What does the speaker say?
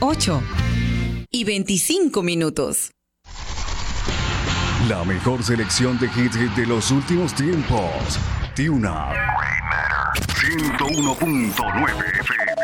8:25. La mejor selección de hits de los últimos tiempos. Tune Up. 101.9 FM.